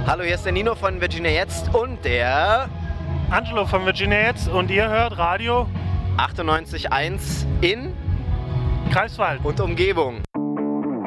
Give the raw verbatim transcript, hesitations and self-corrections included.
Hallo, hier ist der Nino von Virginia Jetzt und der Angelo von Virginia Jetzt und ihr hört Radio achtundneunzig Komma eins in Greifswald und Umgebung.